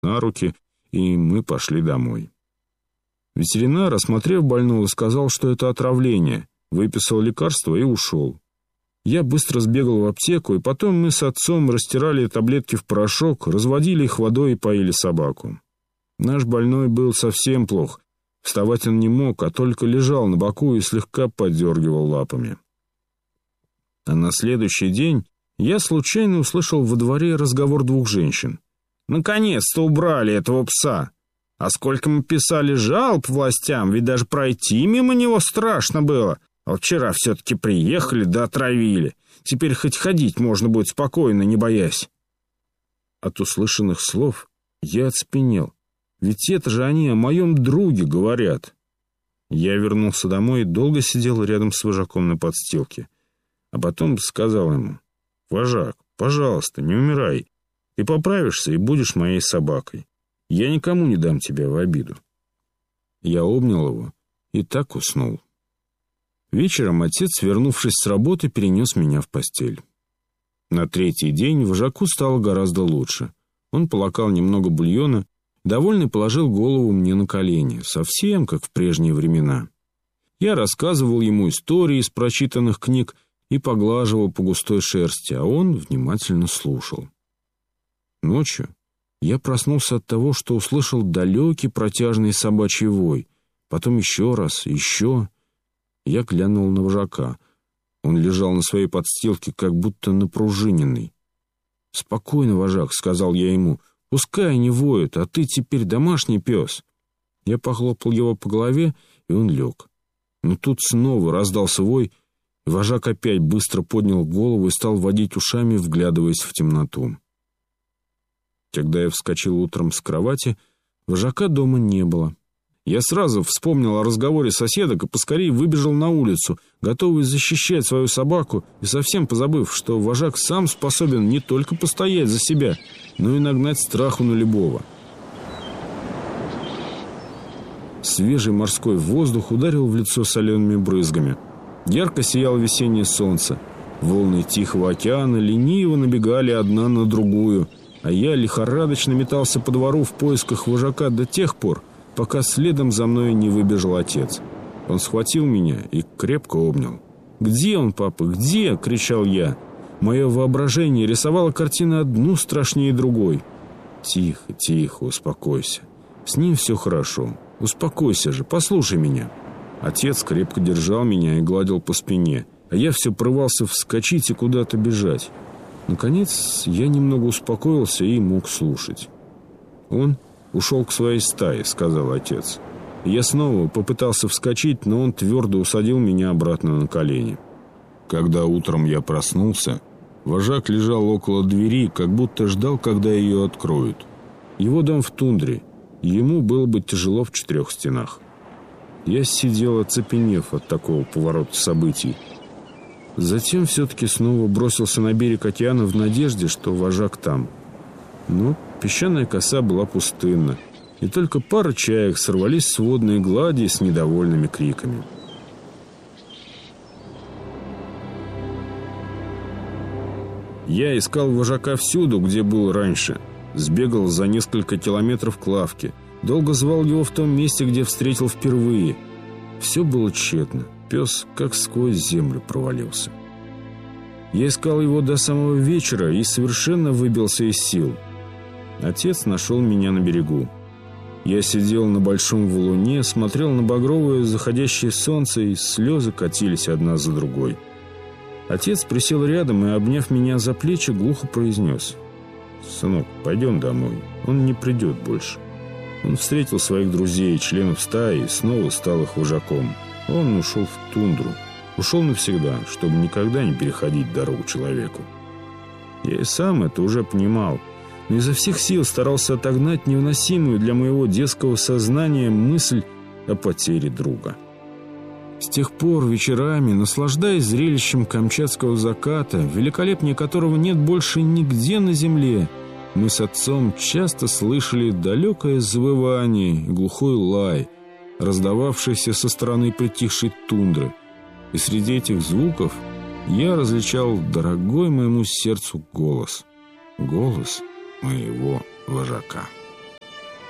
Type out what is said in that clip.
на руки, и мы пошли домой. Ветеринар, осмотрев больного, сказал, что это отравление, выписал лекарство и ушел. Я быстро сбегал в аптеку, и потом мы с отцом растирали таблетки в порошок, разводили их водой и поили собаку. Наш больной был совсем плох. Вставать он не мог, а только лежал на боку и слегка подергивал лапами. А на следующий день я случайно услышал во дворе разговор двух женщин. «Наконец-то убрали этого пса! А сколько мы писали жалоб властям, ведь даже пройти мимо него страшно было. А вчера все-таки приехали да отравили. Теперь хоть ходить можно будет спокойно, не боясь». От услышанных слов я оцепенел. Ведь это же они о моем друге говорят. Я вернулся домой и долго сидел рядом с вожаком на подстилке. А потом сказал ему: «Вожак, пожалуйста, не умирай. Ты поправишься и будешь моей собакой. Я никому не дам тебя в обиду». Я обнял его и так уснул. Вечером отец, вернувшись с работы, перенес меня в постель. На третий день вожаку стало гораздо лучше. Он полакал немного бульона, довольный положил голову мне на колени, совсем как в прежние времена. Я рассказывал ему истории из прочитанных книг и поглаживал по густой шерсти, а он внимательно слушал. Ночью я проснулся от того, что услышал далекий протяжный собачий вой, потом еще раз, еще. Я глянул на вожака. Он лежал на своей подстилке, как будто напружиненный. «Спокойно, вожак», — сказал я ему, — «пускай они воют, а ты теперь домашний пес». Я похлопал его по голове, и он лег. Но тут снова раздался вой, и вожак опять быстро поднял голову и стал водить ушами, вглядываясь в темноту. Когда я вскочил утром с кровати, вожака дома не было. Я сразу вспомнил о разговоре соседок и поскорее выбежал на улицу, готовый защищать свою собаку и совсем позабыв, что вожак сам способен не только постоять за себя, но и нагнать страху на любого. Свежий морской воздух ударил в лицо солеными брызгами. Ярко сияло весеннее солнце. Волны Тихого океана лениво набегали одна на другую, а я лихорадочно метался по двору в поисках вожака до тех пор, пока следом за мной не выбежал отец. Он схватил меня и крепко обнял. «Где он, папа, где?» — кричал я. Мое воображение рисовало картины одну страшнее другой. «Тихо, тихо, успокойся. С ним все хорошо. Успокойся же, послушай меня». Отец крепко держал меня и гладил по спине, а я все порывался вскочить и куда-то бежать. Наконец, я немного успокоился и мог слушать. «Он ушел к своей стае», — сказал отец. Я снова попытался вскочить, но он твердо усадил меня обратно на колени. Когда утром я проснулся, вожак лежал около двери, как будто ждал, когда ее откроют. Его дом в тундре, и ему было бы тяжело в 4 стенах. Я сидел, оцепенев от такого поворота событий. Затем все-таки снова бросился на берег океана в надежде, что вожак там. Но песчаная коса была пустынна, и только пара чаек сорвались с водной глади с недовольными криками. Я искал вожака всюду, где был раньше. Сбегал за несколько километров к лавке. Долго звал его в том месте, где встретил впервые. Все было тщетно. Пес как сквозь землю провалился. Я искал его до самого вечера и совершенно выбился из сил. Отец нашел меня на берегу. Я сидел на большом валуне, смотрел на багровое заходящее солнце, и слезы катились одна за другой. Отец присел рядом и, обняв меня за плечи, глухо произнес: «Сынок, пойдем домой, он не придет больше». Он встретил своих друзей, членов стаи, и снова стал их вожаком. Он ушел в тундру. Ушел навсегда, чтобы никогда не переходить дорогу человеку. Я и сам это уже понимал, но изо всех сил старался отогнать невыносимую для моего детского сознания мысль о потере друга. С тех пор вечерами, наслаждаясь зрелищем камчатского заката, великолепнее которого нет больше нигде на земле, мы с отцом часто слышали далекое завывание и глухой лай, раздававшийся со стороны притихшей тундры. И среди этих звуков я различал дорогой моему сердцу голос. Голос моего вожака.